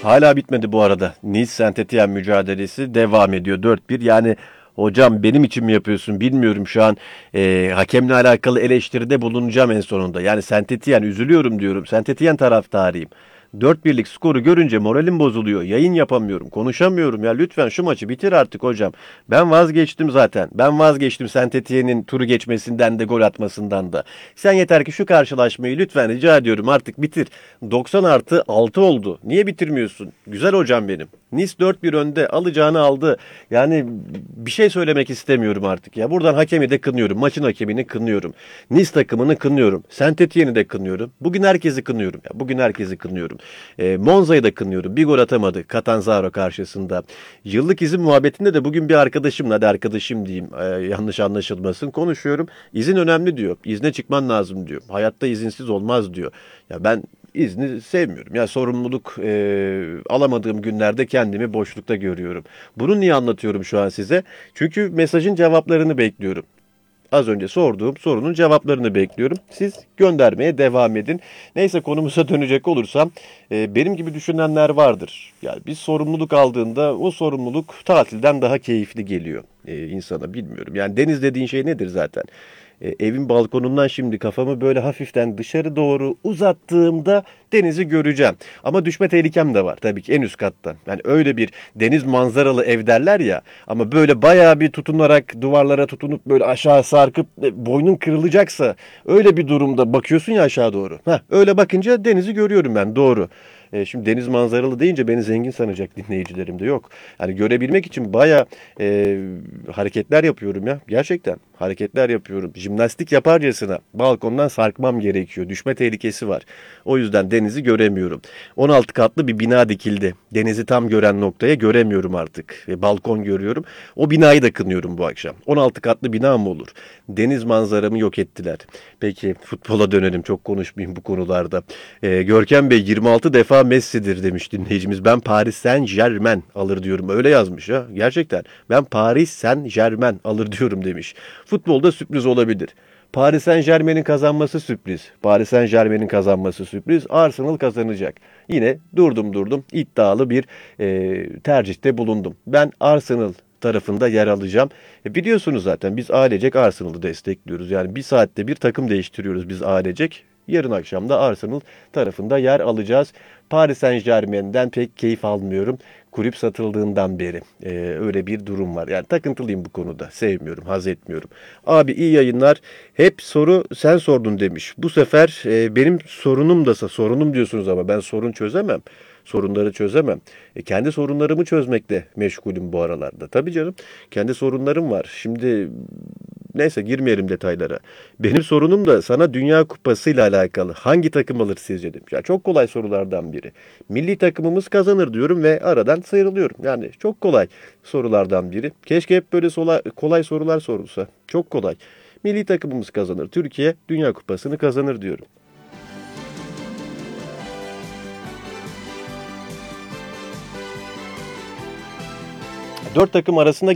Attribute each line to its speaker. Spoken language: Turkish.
Speaker 1: Hala bitmedi bu arada. Nice Saint-Étienne mücadelesi devam ediyor 4-1. Yani hocam benim için mi yapıyorsun bilmiyorum şu an. Hakemle alakalı eleştiride bulunacağım en sonunda. Yani Saint-Étienne üzülüyorum diyorum. Saint-Étienne taraftarıyım. 4-1'lik skoru görünce moralim bozuluyor. Yayın yapamıyorum, konuşamıyorum. Ya lütfen şu maçı bitir artık hocam. Ben vazgeçtim zaten. Ben vazgeçtim Saint-Étienne'in turu geçmesinden de gol atmasından da. Sen yeter ki şu karşılaşmayı lütfen rica ediyorum artık bitir. 90+6 oldu. Niye bitirmiyorsun? Güzel hocam benim. Nice 4-1 önde, alacağını aldı. Yani bir şey söylemek istemiyorum artık ya. Buradan hakemi de kınıyorum. Maçın hakemini kınıyorum. Nice takımını kınıyorum. Saint-Étienne'i de kınıyorum. Bugün herkesi kınıyorum ya. Bugün herkesi kınıyorum. Monza'yı da kınıyorum. Bir gol atamadı Catanzaro karşısında. Yıllık izin muhabbetinde de bugün bir arkadaşımla, hadi arkadaşım diyeyim, yanlış anlaşılmasın, konuşuyorum. İzin önemli diyor. İzne çıkman lazım diyor. Hayatta izinsiz olmaz diyor. Ya ben izni sevmiyorum. Ya sorumluluk alamadığım günlerde kendimi boşlukta görüyorum. Bunu niye anlatıyorum şu an size? Çünkü mesajın cevaplarını bekliyorum. Az önce sorduğum sorunun cevaplarını bekliyorum. Siz göndermeye devam edin. Neyse, konumuza dönecek olursam benim gibi düşünenler vardır. Yani bir sorumluluk aldığında o sorumluluk tatilden daha keyifli geliyor insana, bilmiyorum. Yani deniz dediğin şey nedir zaten? Evin balkonundan şimdi kafamı böyle hafiften dışarı doğru uzattığımda denizi göreceğim. Ama düşme tehlikem de var tabii ki en üst kattan. Yani öyle bir deniz manzaralı ev derler ya, ama böyle bayağı bir tutunarak duvarlara tutunup böyle aşağı sarkıp boynun kırılacaksa öyle bir durumda bakıyorsun ya aşağı doğru. Öyle bakınca denizi görüyorum ben, doğru. Şimdi deniz manzaralı deyince beni zengin sanacak dinleyicilerim de yok. Yani görebilmek için bayağı hareketler yapıyorum ya. Gerçekten hareketler yapıyorum. Jimnastik yaparcasına balkondan sarkmam gerekiyor. Düşme tehlikesi var. O yüzden denizi göremiyorum. 16 katlı bir bina dikildi. Denizi tam gören noktaya göremiyorum artık. Balkon görüyorum. O binayı da kınıyorum bu akşam. 16 katlı bina mı olur? Deniz manzaramı yok ettiler. Peki futbola dönelim. Çok konuşmayayım bu konularda. Görkem Bey 26 defa Messi'dir demiş dinleyicimiz. Ben Paris Saint-Germain alır diyorum. Öyle yazmış ha. Gerçekten. Ben Paris Saint-Germain alır diyorum demiş. Futbolda sürpriz olabilir. Paris Saint-Germain'in kazanması sürpriz. Paris Saint-Germain'in kazanması sürpriz. Arsenal kazanacak. Yine durdum iddialı bir tercihte bulundum. Ben Arsenal tarafında yer alacağım. Biliyorsunuz zaten biz ailecek Arsenal'ı destekliyoruz. Yani bir saatte bir takım değiştiriyoruz biz ailecek. Yarın akşam da Arsenal tarafında yer alacağız. Paris Saint-Germain'den pek keyif almıyorum. Kulüp satıldığından beri öyle bir durum var. Yani takıntılıyım bu konuda. Sevmiyorum, haz etmiyorum. Abi iyi yayınlar. Hep soru sen sordun demiş. Bu sefer benim sorunum da sorunum diyorsunuz ama ben sorun çözemem. Sorunları çözemem. Kendi sorunlarımı çözmekle meşgulüm bu aralarda. Tabii canım. Kendi sorunlarım var. Şimdi neyse, girmeyelim detaylara. Benim sorunum da sana Dünya Kupası ile alakalı. Hangi takım alır sizce demiş. Ya çok kolay sorulardan biri. Milli takımımız kazanır diyorum ve aradan sıyrılıyorum. Yani çok kolay sorulardan biri. Keşke hep böyle kolay sorular sorulsa. Çok kolay. Milli takımımız kazanır. Türkiye Dünya Kupası'nı kazanır diyorum. 4 takım arasında